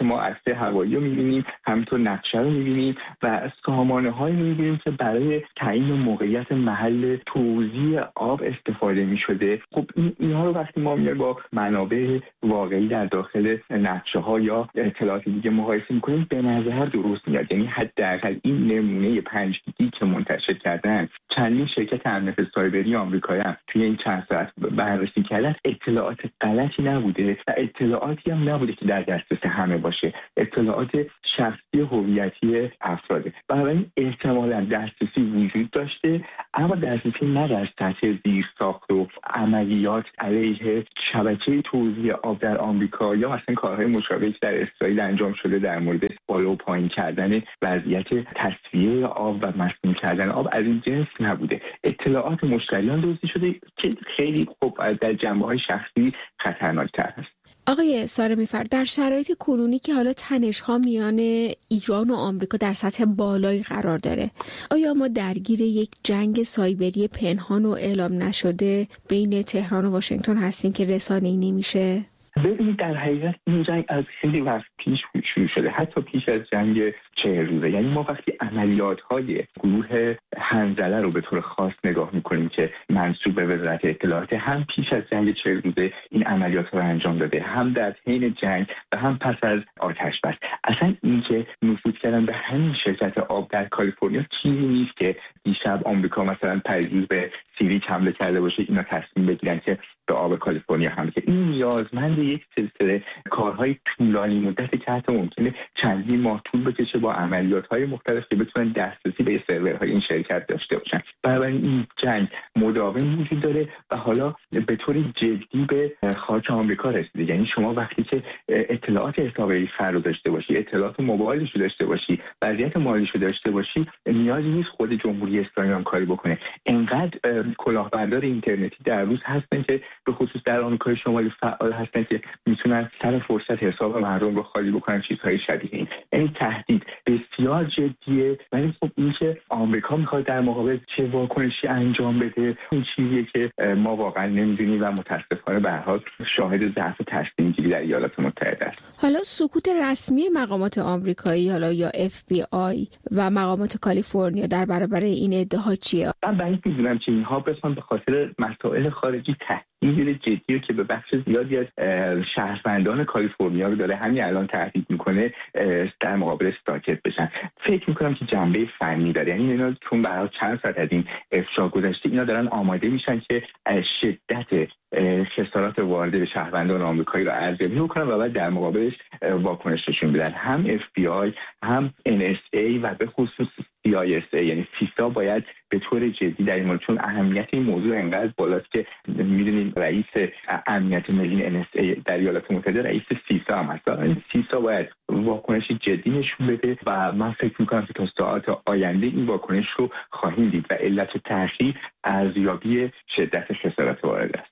پسته هوایی رو می‌بینیم، همینطور نقشه رو می‌بینیم و سامانه‌هایی می‌بینیم که برای تعیین موقعیت محل توزیع آب استفاده می‌شده. خب این اینها رو وقتی ما میایم با منابع واقعی در داخل نقشه‌ها یا اطلاعات دیگه مقایسه می‌کنیم به نظر درست میاد. یعنی حداقل این نمونه پنج گیگی که منتشر کردن چندین شرکت امنیت سایبری آمریکایی هم توی این چند ساعت بررسی کردن، اطلاعات غلطی نبوده و اطلاعاتی هم نبوده که در دسترس همه باشه، اطلاعات شخصی هویتی افراده. بنابراین احتمالاً دسترسی وجود داشته، اما دسترسی نه در سطح زیرساخت و عملیات علیه شبکه توزیع آب در آمریکا یا مثلا کارهای مشابهی که در اسرائیل انجام شده در مورد بالا و پایین کردن وضعیت تصفیه آب و مسموم کردن آب از این جنس نبوده. اطلاعات مشتریان دزدی شده که خیلی خوب در جنبه‌های شخصی خطرناک‌تر هست. آقای سارمی‌فر، در شرایط کنونی که حالا تنش‌ها میان ایران و آمریکا در سطح بالایی قرار داره، آیا ما درگیر یک جنگ سایبری پنهان و اعلام نشده بین تهران و واشنگتن هستیم که رسانه‌ای نمیشه؟ ببینید در حقیقت این جنگ از خیلی وقت پیش شروع شده، حتی پیش از جنگ چهل روزه. یعنی ما وقتی عملیات‌های گروه حنظله رو به طور خاص نگاه می‌کنیم که منسوب به وزارت اطلاعات، هم پیش از جنگ چهل روزه این عملیات رو انجام داده، هم در حین جنگ و هم پس از آتش بس. اصلا این که نفوذ کردن به همین شرکت آب در کالیفرنیا چیزی نیست که دیشب آمریکا مثلا پریروز به سیریک حمله کرده باشه اینا تصمیم بگیرن که به آب کالیفرنیا حمله کنن. این نیازمند یک سلسله کارهای طولانی مدت که حتی ممکنه چندین ماه طول بکشه با عملیات‌های مختلف که بتونن دسترسی به سرورهای این شرکت داشته باشن. بنابراین این جنگ مداوم وجود داره و حالا به طور جدی به خاک آمریکا رسیده. یعنی شما وقتی که اطلاعات حسابی فر رو داشته باشی، اطلاعات موبایلش رو داشته باشی، وضعیت مالیش رو داشته باشی، نیازی نیست خود جمهوری اسلامی هم کاری بکنه. انقدر کلاهبردار اینترنتی در روز هستن که به خصوص در آمریکای شمالی فعال هستن که میتونن سر فرصت حساب مردم رو خالی بکنن، چیزهای شبیه این. این تهدید بسیار جدیه، ولی خب این که آمریکا میخواد در مقابل چه واکنشی انجام بده، این چیزیه که ما واقعا نمیدونیم و متاسفانه به هر حال شاهد ضعف تصمیم گیری در ایالات متحده است. حالا سکوت رسمی مقامات آمریکایی حالا یا اف بی آی و مقامات کالیفرنیا در برابر این ادعا چیه؟ من بعید میدونم که اینها بخوان به خاطر مسائل خارجی تهدید جدی که به بخش زیادی از شهروندان کالیفرنیا رو داره همین الان تهدید میکنه در مقابل ساکت بشن. فکر میکنم که جنبه فنی داره. یعنی اینا چون برای چند ساعت از این افشا گذشته، اینا دارن آماده میشن که شدت خسارات وارده به شهروندان آمریکایی رو ارزیابی بکنن و بعد در مقابلش واکنش نشون بدن. هم اف بی آی، هم ان اس ای و به خصوص سی آی اس ای یعنی فیسا باید به طور جدی در این مورد، چون اهمیت این موضوع انقدر بالاست که میدونیم رئیس امنیت ملی ان اس ای در ایالات متحده رئیس فیسا هم هست. این فیسا باید واکنش جدی نشون بده و من فکر می‌کنم که تا ساعات آینده این واکنش رو خواهیم دید و علت تأخیر ارزیابی شدت خسارات وارد است.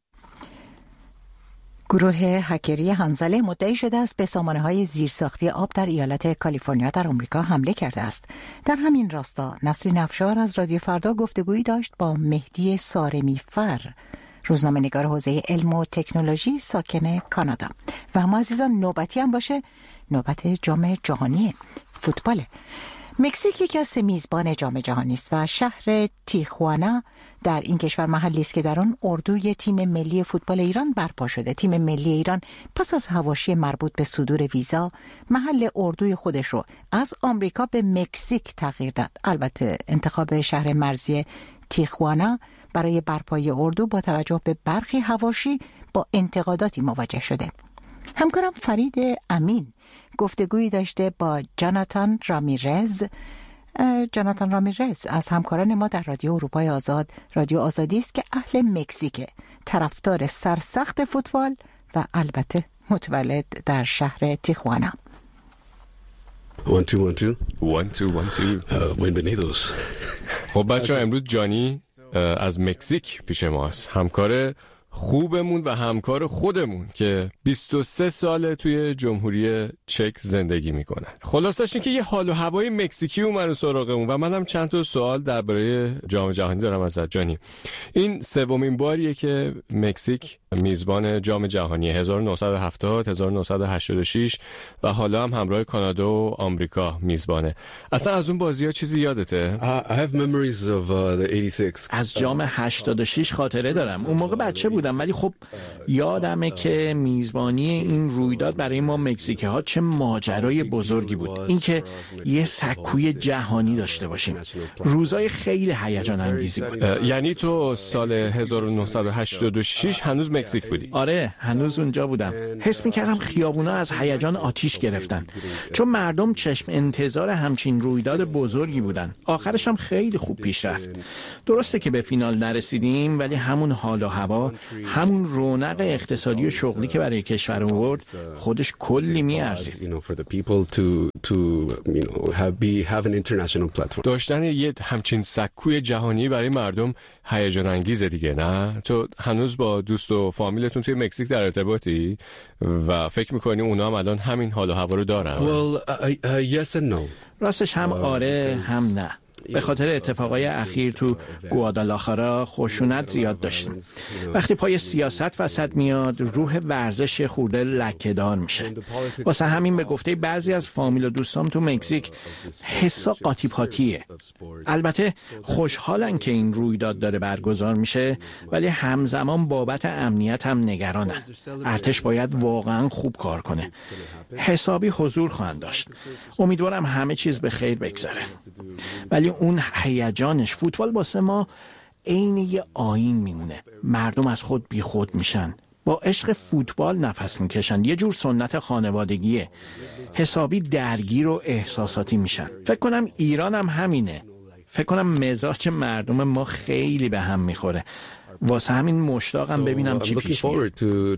گروه هکری حنظله مدعی شده است به سامانه‌های زیرساختی آب در ایالت کالیفرنیا در آمریکا حمله کرده است. در همین راستا نسرین افشار از رادیو فردا گفتگویی داشت با مهدی سارمی فر، روزنامه‌نگار حوزه علم و تکنولوژی ساکن کانادا. و هم عزیزان نوبتی هم باشه، نوبت جام جهانی فوتباله. مکزیک یکی از سه میزبان جام جهانی است و شهر تیخوانا در این کشور محلی است که در آن اردوی تیم ملی فوتبال ایران برپا شده. تیم ملی ایران پس از حواشی مربوط به صدور ویزا محل اردوی خودش رو از آمریکا به مکزیک تغییر داد. البته انتخاب شهر مرزی تیخوانا برای برپای اردو با توجه به برخی حواشی با انتقاداتی مواجه شده. همکارم فرید امین گفتگویی داشته با جاناتان رامیرز. جاناتان رامیرز از همکاران ما در رادیو اروپای آزاد، رادیو آزادی است که اهل مکزیکه، طرفدار سرسخت فوتبال و البته متولد در شهر تیخوانا. وان تو وان تو وان تو وان تو bienvenidos. خب بچه ها، امروز جانی از مکزیک پیش ماست، همکار خوبمون و همکار خودمون که بیست و سه ساله توی جمهوری چک زندگی میکنن. خلاصش این که یه حال و هوای مکزیکی اومد سراغمون و منم چند تا سوال درباره جام جهانی دارم ازت جانی. این سومین باریه که مکزیک میزبان جام جهانی هزار و نهصد و هفتاد، هزار و نهصد و هشتاد و شش و حالا هم همراه کانادا و آمریکا میزبانه. اصلا از اون بازی‌ها چیزی یادته؟ Uh, I have memories of uh, the eighty-six. از جام هشتاد و شش خاطره دارم. اون موقع بچه بودم ولی خب یادمه که میزبانی این رویداد برای ما مکزیکی ها چه ماجرای بزرگی بود. اینکه یه سکوی جهانی داشته باشیم. روزای خیلی هیجان انگیزی بود. یعنی تو سال هزار و نهصد و هشتاد و شش هنوز مکزیک بودی؟ آره، هنوز اونجا بودم. حس می‌کردم خیابونا از هیجان آتیش گرفتن. چون مردم چشم انتظار همچین رویداد بزرگی بودن. آخرش هم خیلی خوب پیش رفت. درسته که به فینال نرسیدیم ولی همون حال و هوا، همون رونق اقتصادی و شغلی که برای کشور آورد خودش کلی می‌ارزید. داشتن یه همچین سکوی جهانی برای مردم هیجان انگیزه دیگه، نه؟ تو هنوز با دوست و فامیلتون توی مکزیک در ارتباطی و فکر می‌کنی اونا هم الان همین حال و هوا رو دارن؟ Well, uh, uh, yes and no. راستش هم آره هم نه. به خاطر اتفاقای اخیر تو گوادالاخارا خشونت زیاد داشتیم. وقتی پای سیاست وسط میاد روح ورزش خورده لکه‌دار میشه. واسه همین به گفته بعضی از فامیل و دوستام تو مکزیک حسا قاطی پاتیه. البته خوشحالن که این رویداد داره برگزار میشه ولی همزمان بابت امنیت هم نگرانن. ارتش باید واقعا خوب کار کنه. حسابی حضور خواهند داشت. امیدوارم همه چیز به خیر بگذره. ولی اون هیجانش، فوتبال واسه ما عین یه آیین میمونه. مردم از خود بی خود میشن، با عشق فوتبال نفس میکشن. یه جور سنت خانوادگیه. حسابی درگیر و احساساتی میشن. فکر کنم ایران هم همینه. فکر کنم مزاج مردم ما خیلی به هم میخوره. واسه همین مشتاقم ببینم چی پیش میاد.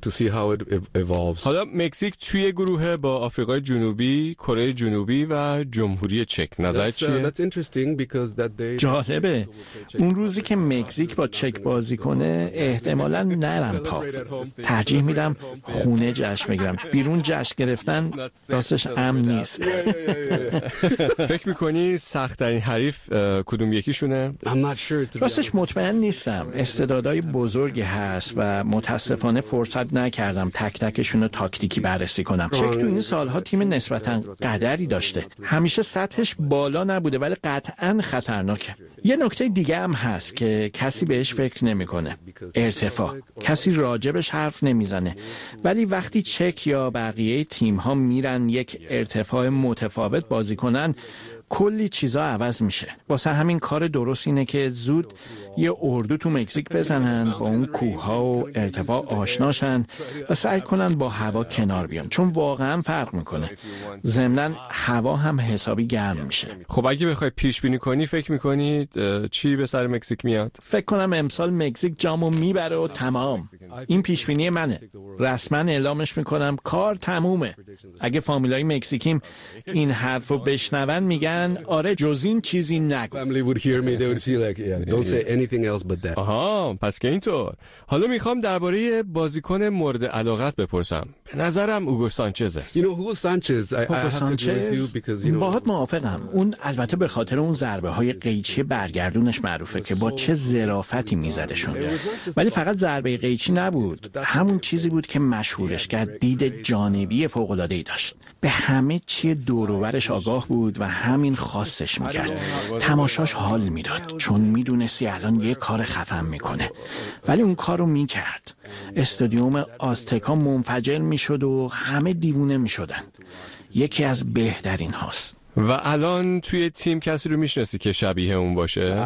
حالا مکزیک توی گروه با آفریقای جنوبی، کره جنوبی و جمهوری چک. نظرت چیه؟ جالبه. اون روزی که مکزیک با چک بازی کنه احتمالاً نرم پا. ترجیح میدم خونه جشن بگیرم. بیرون جشن گرفتن راستش امن نیست. فکر میکنی سخت‌ترین حریف کدوم یکیشونه؟ راستش مطمئن نیستم. استعدادهای بزرگی هست و متاسفانه فرصت نکردم تک تکشون رو تاکتیکی بررسی کنم. چک تو این سالها تیم نسبتاً قدری داشته. همیشه سطحش بالا نبوده ولی قطعاً خطرناکه. یه نکته دیگه هم هست که کسی بهش فکر نمیکنه. ارتفاع. کسی راجبش حرف نمیزنه. ولی وقتی چک یا بقیه تیم‌ها میرن یک ارتفاع متفاوت بازی کنن کلی چیزا عوض میشه. واسه همین کار درست اینه که زود یه اردو تو مکزیک بزنن، با اون کوه‌ها و ارتفاع آشناشن و سعی کنن با هوا کنار بیان، چون واقعا فرق میکنه. ضمناً هوا هم حسابی گرم میشه. خب اگه بخوای پیش بینی کنی فکر میکنید چی به سر مکزیک میاد؟ فکر کنم امسال مکزیک جامو میبره و تمام. این پیش بینی منه. رسما اعلامش میکنم کار تمومه. اگه فامیلای مکزیکیم این حرفو بشنون میگن آره جز این چیزی نگو. آها، پس که اینطور. حالا میخوام درباره بازیکن مورد علاقت بپرسم. به نظرم اوگو سانچزه. اوگو سانچز باهات موافقم. اون البته به خاطر اون ضربه های قیچی برگردونش معروفه که با چه ظرافتی میزدشون. ولی فقط ضربه قیچی نبود. همون چیزی بود که مشهورش کرد. دید جانبی فوق العاده ای داشت. به همه چی دور و برش آگاه بود و همین خاصش میکرد. تماشاش حال میداد چون میدونستی الان یه کار خفن میکنه. ولی اون کارو میکرد. استادیوم آزتکا منفجر میشد و همه دیوونه میشدن. یکی از بهترین هاست. و الان توی تیم کسی رو میشناسی که شبیه اون باشه؟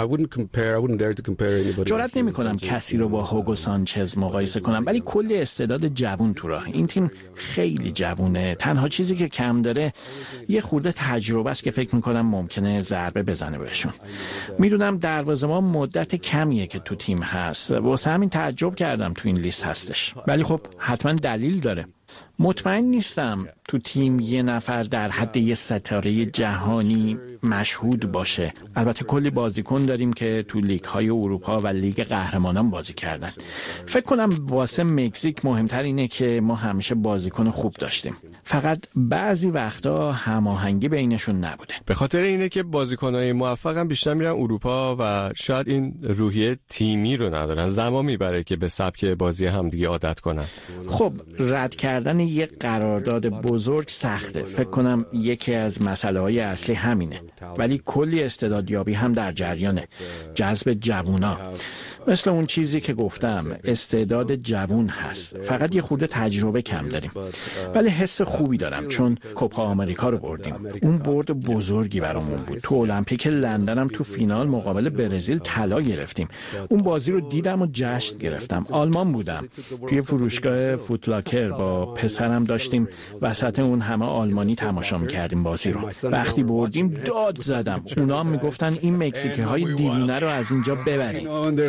جرئت نمی کنم کسی رو با هوگو سانچز مقایسه کنم، ولی کلی استعداد جوون تو راه. این تیم خیلی جوونه. تنها چیزی که کم داره یه خورده تجربه است که فکر میکنم ممکنه ضربه بزنه بهشون. میدونم دروازه‌بان مدت کمیه که تو تیم هست، واسه همین تعجب کردم تو این لیست هستش، ولی خب حتما دلیل داره. مطمئن نیستم تو تیم یه نفر در حد یه ستاره جهانی مشهود باشه. البته کلی بازیکن داریم که تو لیگ های اروپا و لیگ قهرمانان بازی کردن. فکر کنم واسه مکزیک مهمتر اینه که ما همیشه بازیکن خوب داشتیم، فقط بعضی وقتا هماهنگی بینشون نبوده. به خاطر اینه که بازیکنای موفقم بیشتر میرن اروپا و شاید این روحیه تیمی رو ندارن، زمان میبره که به سبک بازی همدیگه عادت کنن. خب رد کردن یه قرارداد بزرگ سخته، فکر کنم یکی از مسائل اصلی همینه، ولی کلی استعدادیابی هم در جریانه، جذب جوونا. مثل اون چیزی که گفتم، استعداد جوون هست، فقط یه خورده تجربه کم داریم، ولی حس خوبی دارم چون کوپا آمریکا رو بردیم. اون برد بزرگی برامون بود. تو المپیک لندن هم تو فینال مقابل برزیل طلا گرفتیم. اون بازی رو دیدم و جشن گرفتم. آلمان بودم، توی فروشگاه فوتلاکر با پسرم داشتیم وسط اون همه آلمانی تماشا می‌کردیم بازی رو. وقتی بردیم داد زدم. اونا هم میگفتن این مکزیکی های دیوونه رو از اینجا ببریم.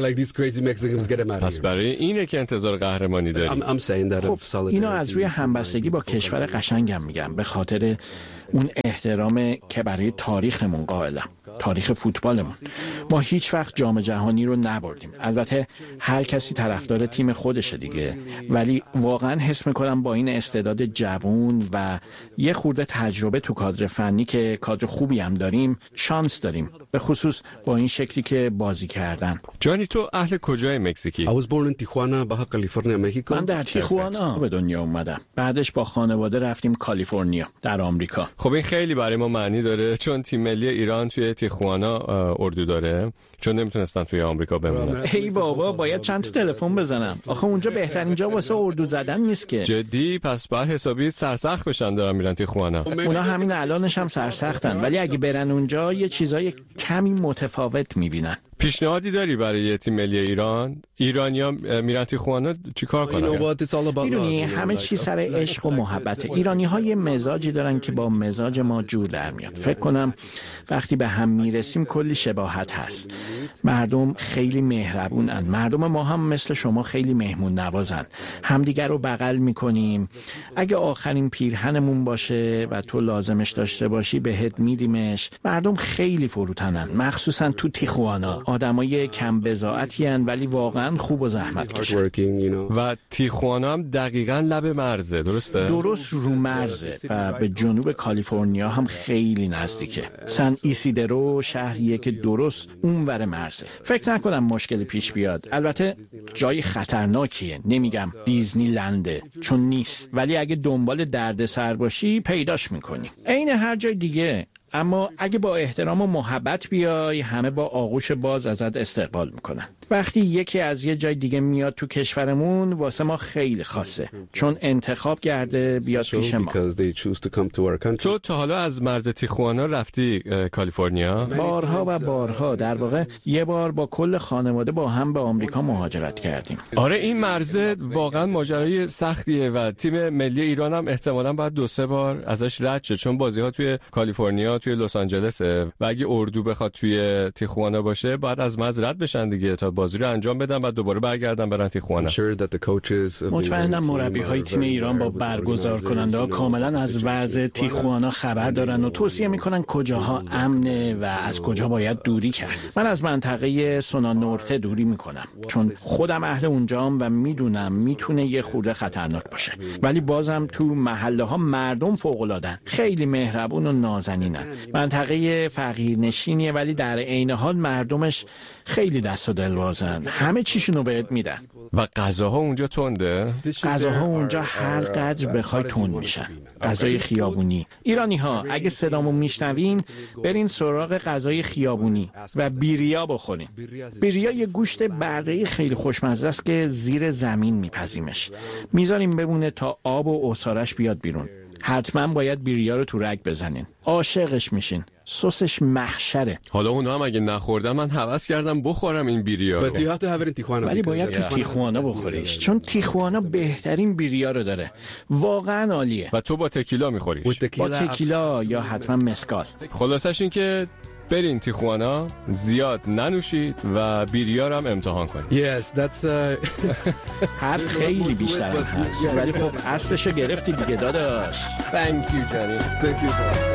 پس برای اینه که انتظار قهرمانی داریم. خب اینو از روی همبستگی با کشور قشنگم میگم، به خاطر اون احترام که برای تاریخمون قائلم، تاریخ فوتبالمون. ما هیچ وقت جام جهانی رو نبردیم. البته هر کسی طرفدار تیم خودشه دیگه، ولی واقعا حس میکنم با این استعداد جوون و یه خورده تجربه تو کادر فنی که کادر خوبی هم داریم، شانس داریم، به خصوص با این شکلی که بازی کردن. جانی تو اهل کجای مکزیکی؟ من در تیخوانا به دنیا اومدم. بعدش با خانواده رفتیم کالیفرنیا در آمریکا. خب این خیلی برای ما معنی داره، چون تیم ملی ایران توی تیخوانا اردو داره، چون نمیتونستن توی آمریکا بمونن. ای بابا باید چند تا تلفن بزنم. آخه اونجا بهترین جا واسه اردو زدن نیست که. جدی؟ پس بعد حسابی سرسخت بشن دارن میرن تیخوانا. اونا همین الانش هم سرسختن، ولی اگه برن اونجا یه چیزای کمی متفاوت میبینن. پیشنهادی داری برای تیم ملی ایران؟ ایرانیا میرن تیخوانا چیکار کنن؟ میدونی همه چی سر عشق و محبت. ایرانی‌ها یه مزاجی دارن که با مزاج ما جور در میاد. فکر کنم وقتی به هم میرسیم کلی شباهت هست. مردم خیلی مهربونن. مردم ما هم مثل شما خیلی مهمون نوازن. همدیگر رو بغل میکنیم. اگه آخرین پیرهنمون باشه و تو لازمش داشته باشی بهت میدیمش. مردم خیلی فروتنن، مخصوصا تو تیخوانا. آدمای کم بضاعتی ان ولی واقعا خوب و زحمت کشن. و تیخوانا هم دقیقاً لب مرزه، درسته؟ درست رو مرزه و به جنوب کالیفرنیا هم خیلی نزدیکه. سن ایسیدرو شهریه که درست اونور مرزه. فکر نکنم مشکلی پیش بیاد. البته جای خطرناکیه، نمیگم دیزنی لنده چون نیست، ولی اگه دنبال دردسر باشی پیداش میکنی. عین هر جای دیگه. اما اگه با احترام و محبت بیای، همه با آغوش باز ازت استقبال میکنن. وقتی یکی از یه جای دیگه میاد تو کشورمون، واسه ما خیلی خاصه، چون انتخاب کرده بیاد پیش ما. تو تا حالا از مرز تیخوانا رفتی کالیفرنیا؟ بارها و بارها. در واقع یه بار با کل خانواده با هم به آمریکا مهاجرت کردیم. آره این مرز واقعا ماجرای سختیه و تیم ملی ایران هم احتمالاً باید دو سه بار ازش رد شه، چون بازی‌ها توی کالیفرنیا توی لس آنجلسه و اگه اردو بخواد توی تیخوانا باشه باید از مرز رد بشن دیگه تا بازی رو انجام بدن، بعد دوباره برگردن برن تیخوانا. مطمئنم مربی‌های تیم ایران با برگزار کننده‌ها کاملا از وضع تیخوانا خبر دارن و توصیه میکنن کجاها امنه و از کجا باید دوری کرد. من از منطقه سونا نورته دوری میکنم چون خودم اهل اونجام و میدونم میتونه یه خورده خطرناک باشه، ولی بازم تو محله ها مردم فوق‌العاده‌ن، خیلی مهربون و نازنینن. منطقه فقیرنشینیه ولی در عین حال مردمش خیلی دست و دل بازن، همه چیشونو بهت میدن. و غذاها اونجا تنده؟ غذاها اونجا هر قدر بخوای تند میشن. غذای خیابونی. ایرانی ها اگه صدامو میشنوین برین سراغ غذای خیابونی و بیریا بخورین. بیریا یه گوشت برقی خیلی خوشمزه است که زیر زمین میپزیمش. میذاریم بمونه تا آب و عصارش بیاد بیرون. حتما باید بیریا رو تو رگ بزنین. عاشقش میشین. سسش محشره. حالا اونا هم اگه نخوردن من هوس کردم بخورم این بیریا رو. ولی باید تو تیخوانا بخوریش چون تیخوانا بهترین بیریا رو داره. واقعا عالیه. و تو با تکیلا میخوریش؟ با تکیلا یا حتما مسکال. خلاصش این که برین تیخوانا، زیاد ننوشید و بیریار هم امتحان کنید. Yes, that's uh... حرف خیلی بیشتر هست ولی خب اصلشو گرفتی دیگه داداش. Thank you, Johnny. Thank you.